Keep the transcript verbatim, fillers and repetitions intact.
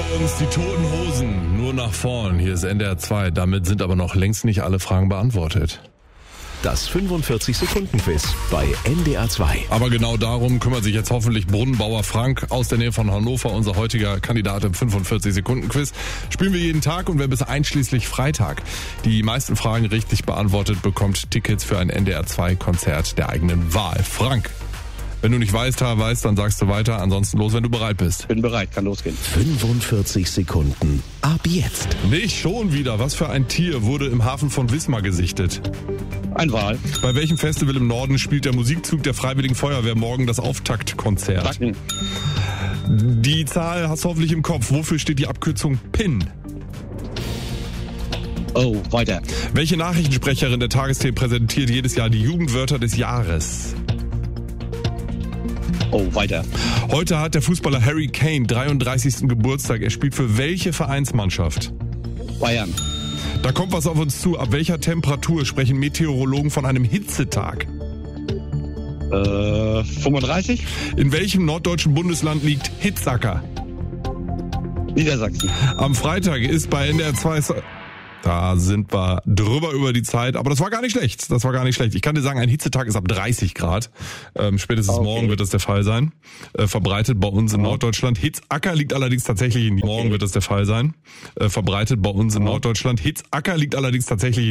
für uns die Toten Hosen, nur nach vorn. Hier ist N D R zwei. Damit sind aber noch längst nicht alle Fragen beantwortet. Das fünfundvierzig-Sekunden-Quiz bei N D R zwei. Aber genau darum kümmert sich jetzt hoffentlich Brunnenbauer Frank aus der Nähe von Hannover, unser heutiger Kandidat im fünfundvierzig-Sekunden-Quiz. Spielen wir jeden Tag und wer bis einschließlich Freitag die meisten Fragen richtig beantwortet, bekommt Tickets für ein N D R zwei Konzert der eigenen Wahl. Frank, wenn du nicht weißt, weißt, dann sagst du weiter. Ansonsten los, wenn du bereit bist. Bin bereit, kann losgehen. fünfundvierzig Sekunden ab jetzt. Nicht schon wieder. Was für ein Tier wurde im Hafen von Wismar gesichtet? Ein Wal. Bei welchem Festival im Norden spielt der Musikzug der Freiwilligen Feuerwehr morgen das Auftaktkonzert? Backen. Die Zahl hast du hoffentlich im Kopf. Wofür steht die Abkürzung P I N? Oh, weiter. Welche Nachrichtensprecherin der Tagesthemen präsentiert jedes Jahr die Jugendwörter des Jahres? Oh, weiter. Heute hat der Fußballer Harry Kane dreiunddreißigsten Geburtstag. Er spielt für welche Vereinsmannschaft? Bayern. Da kommt was auf uns zu. Ab welcher Temperatur sprechen Meteorologen von einem Hitzetag? Äh, fünfunddreißig? In welchem norddeutschen Bundesland liegt Hitzacker? Niedersachsen. Am Freitag ist bei N D R zwei... Da sind wir drüber über die Zeit, aber das war gar nicht schlecht. Das war gar nicht schlecht. Ich kann dir sagen, ein Hitzetag ist ab dreißig Grad. Ähm, spätestens okay. Morgen wird das der Fall sein. Äh, verbreitet bei uns in Norddeutschland. Hitzacker liegt allerdings tatsächlich in... Okay. Morgen wird das der Fall sein. Äh, verbreitet bei uns in Norddeutschland. Hitzacker liegt allerdings tatsächlich in...